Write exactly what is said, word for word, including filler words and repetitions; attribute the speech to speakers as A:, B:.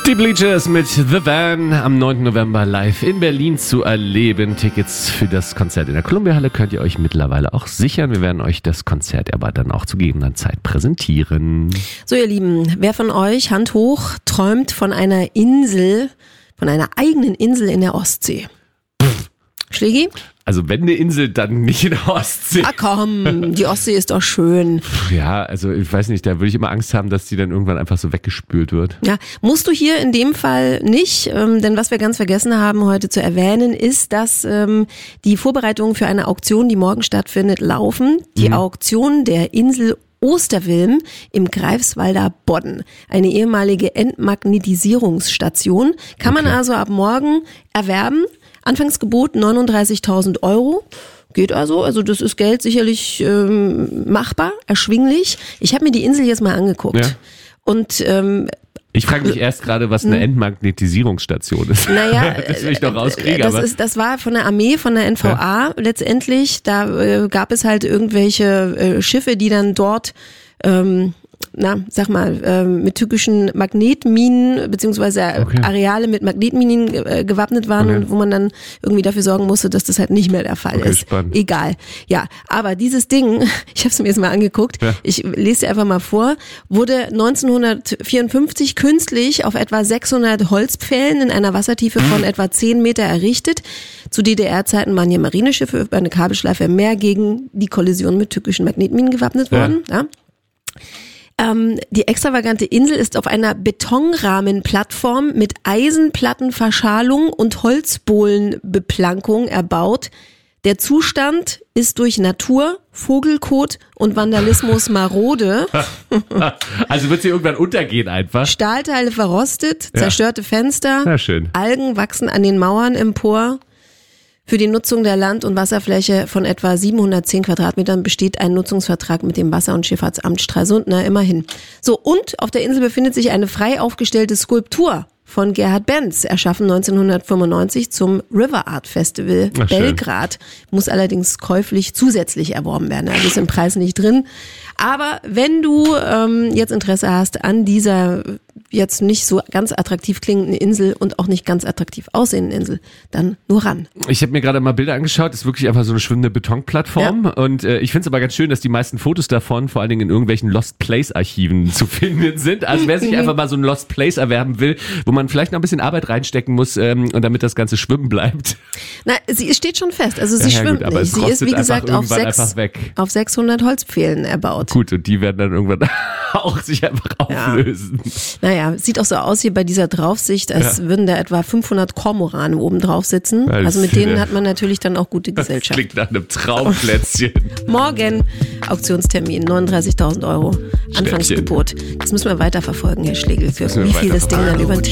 A: Die Bleachers mit The Van am neunten November live in Berlin zu erleben. Tickets für das Konzert in der Columbia-Halle könnt ihr euch mittlerweile auch sichern. Wir werden euch das Konzert aber dann auch zu gegebener Zeit präsentieren.
B: So, ihr Lieben, wer von euch, Hand hoch, träumt von einer Insel, von einer eigenen Insel in der Ostsee? Pff. Schlägi?
A: Also wenn eine Insel, dann nicht in der Ostsee.
B: Ah komm, die Ostsee ist doch schön.
A: Ja, also ich weiß nicht, da würde ich immer Angst haben, dass die dann irgendwann einfach so weggespült wird.
B: Ja, musst du hier in dem Fall nicht, ähm, denn was wir ganz vergessen haben heute zu erwähnen, ist, dass ähm, die Vorbereitungen für eine Auktion, die morgen stattfindet, laufen. Die mhm. Auktion der Insel Osterwilm im Greifswalder Bodden. Eine ehemalige Entmagnetisierungsstation. Kann okay. man also ab morgen erwerben. Anfangsgebot neununddreißigtausend Euro. Geht also, also das ist Geld sicherlich ähm, machbar, erschwinglich. Ich habe mir die Insel jetzt mal angeguckt. Ja. Und ähm,
A: ich frage mich erst gerade, was eine Entmagnetisierungsstation ist.
B: Naja,
A: das will ich noch rauskriegen.
B: Das,
A: aber
B: ist, das war von der Armee, von der N V A ja. letztendlich. Da äh, gab es halt irgendwelche äh, Schiffe, die dann dort ähm, na, sag mal, äh, mit typischen Magnetminen beziehungsweise okay. Areale mit Magnetminen äh, gewappnet waren okay. und wo man dann irgendwie dafür sorgen musste, dass das halt nicht mehr der Fall
A: okay,
B: ist.
A: Spannend.
B: Egal. Ja, aber dieses Ding, ich habe es mir jetzt mal angeguckt, ja. ich lese dir einfach mal vor, wurde neunzehnhundertvierundfünfzig künstlich auf etwa sechshundert Holzpfählen in einer Wassertiefe von etwa zehn Meter errichtet. Zu D D R-Zeiten waren hier Marineschiffe über eine Kabelschleife mehr gegen die Kollision mit tückischen Magnetminen gewappnet worden. Ja. Ja. Ähm, die extravagante Insel ist auf einer Betonrahmenplattform mit Eisenplattenverschalung und Holzbohlenbeplankung erbaut. Der Zustand ist durch Natur, Vogelkot und Vandalismus marode.
A: Also wird sie irgendwann untergehen einfach?
B: Stahlteile verrostet, zerstörte ja. Fenster,
A: ja, schön.
B: Algen wachsen an den Mauern empor. Für die Nutzung der Land- und Wasserfläche von etwa siebenhundertzehn Quadratmetern besteht ein Nutzungsvertrag mit dem Wasser- und Schifffahrtsamt Stralsund, na immerhin. So, und auf der Insel befindet sich eine frei aufgestellte Skulptur von Gerhard Benz, erschaffen neunzehnhundertfünfundneunzig zum River Art Festival Ach, Belgrad. Muss allerdings käuflich zusätzlich erworben werden, also ist im Preis nicht drin. Aber wenn du ähm, jetzt Interesse hast an dieser jetzt nicht so ganz attraktiv klingenden Insel und auch nicht ganz attraktiv aussehenden Insel, dann nur ran.
A: Ich habe mir gerade mal Bilder angeschaut, das ist wirklich einfach so eine schwimmende Betonplattform ja. und äh, ich finde es aber ganz schön, dass die meisten Fotos davon vor allen Dingen in irgendwelchen Lost Place Archiven zu finden sind. Also wer sich einfach mal so ein Lost Place erwerben will, wo man vielleicht noch ein bisschen Arbeit reinstecken muss ähm, und damit das Ganze schwimmen bleibt.
B: Na, sie steht schon fest, also sie
A: ja,
B: schwimmt
A: gut,
B: nicht. Sie ist wie gesagt auf, sechs,
A: weg.
B: auf sechshundert Holzpfählen erbaut.
A: Gut, und die werden dann irgendwann auch sich einfach auflösen.
B: Ja. Naja, sieht auch so aus hier bei dieser Draufsicht, als ja. würden da etwa fünfhundert Kormorane oben drauf sitzen. Ja, also mit denen hat man natürlich dann auch gute Gesellschaft.
A: Das klingt nach einem Traumplätzchen.
B: Morgen Auktionstermin, neununddreißigtausend Euro Anfangsgebot. Das müssen wir weiterverfolgen, Herr Schlegel, für wie viel das Ding dann über den Tisch